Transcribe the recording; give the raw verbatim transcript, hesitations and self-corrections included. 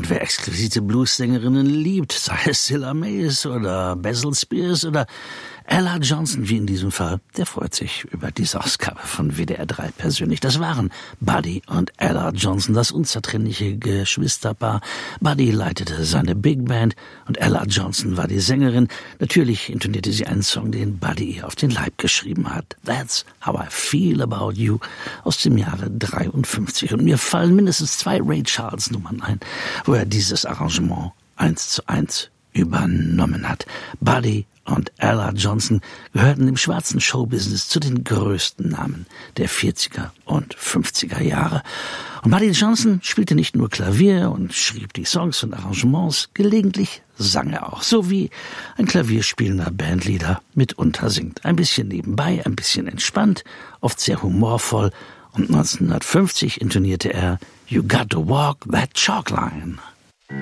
Und wer exquisite Blues-Sängerinnen liebt, sei es Cilla Mays oder Basil Spears oder Ella Johnson, wie in diesem Fall, der freut sich über diese Ausgabe von W D R drei persönlich. Das waren Buddy und Ella Johnson, das unzertrennliche Geschwisterpaar. Buddy leitete seine Big Band und Ella Johnson war die Sängerin. Natürlich intonierte sie einen Song, den Buddy auf den Leib geschrieben hat. That's How I Feel About You aus dem Jahre dreiundfünfzig. Und mir fallen mindestens zwei Ray Charles Nummern ein, wo er dieses Arrangement eins zu eins übernommen hat. Buddy und Ella Johnson gehörten im schwarzen Showbusiness zu den größten Namen der vierziger und fünfziger Jahre. Und Buddy Johnson spielte nicht nur Klavier und schrieb die Songs und Arrangements, gelegentlich sang er auch, so wie ein klavierspielender Bandleader mitunter singt. Ein bisschen nebenbei, ein bisschen entspannt, oft sehr humorvoll. Und neunzehnhundertfünfzig intonierte er You Got to Walk That Chalk Line.